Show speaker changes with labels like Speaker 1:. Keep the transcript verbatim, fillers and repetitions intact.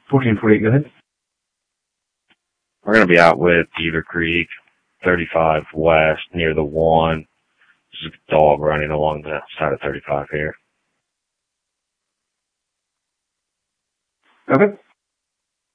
Speaker 1: fourteen forty-eight, go ahead.
Speaker 2: We're going to be out with Beaver Creek, thirty-five west, near the one. There's a dog running along the side of thirty-five here.
Speaker 1: Okay.